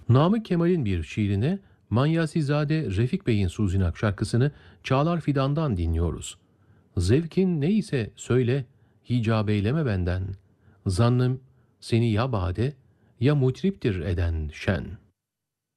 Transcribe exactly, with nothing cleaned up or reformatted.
Namık Kemal'in bir şiirine Manyasizade Refik Bey'in Suzinak şarkısını Çağlar Fidan'dan dinliyoruz. Zevkin neyse söyle, hicab eyleme benden. Zannım seni ya bade ya mutriptir eden şen.